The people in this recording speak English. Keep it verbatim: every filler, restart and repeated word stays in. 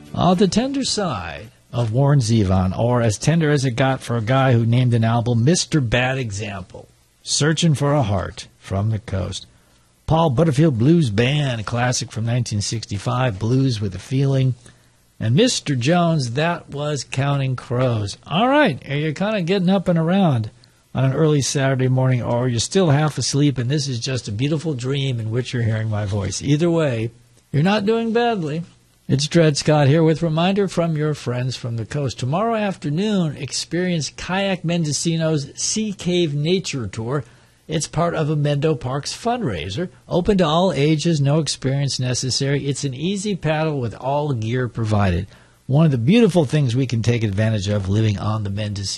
On the tender side of Warren Zevon, or as tender as it got for a guy who named an album Mister Bad Example, Searching for a Heart from the Coast. Paul Butterfield Blues Band, a classic from nineteen sixty-five, Blues with a Feeling. And Mister Jones, that was Counting Crows. All right, are you kind of getting up and around on an early Saturday morning, or you're still half asleep and this is just a beautiful dream in which you're hearing my voice? Either way, you're not doing badly. It's Dred Scott here with reminder from your friends from the coast. Tomorrow afternoon, experience Kayak Mendocino's Sea Cave Nature Tour. It's part of a Mendo Parks fundraiser, open to all ages, no experience necessary. It's an easy paddle with all gear provided. One of the beautiful things we can take advantage of living on the Mendocino